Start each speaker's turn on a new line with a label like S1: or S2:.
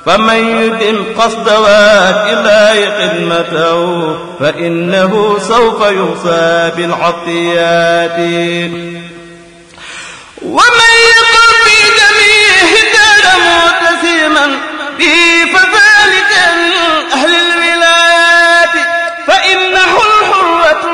S1: فمن يدم قصد واد الله خدمته فإنه سوف يوصى بالعطيات. ومن